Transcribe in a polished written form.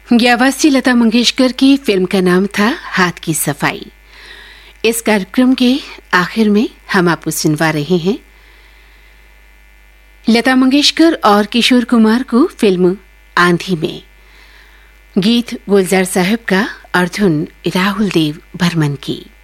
ये आवाज थी लता मंगेशकर की। फिल्म का नाम था हाथ की सफाई। इस कार्यक्रम के आखिर में हम आपको सुनवा रहे हैं लता मंगेशकर और किशोर कुमार को फिल्म आंधी में। गीत गुलजार साहब का और धुन राहुल देव बर्मन की।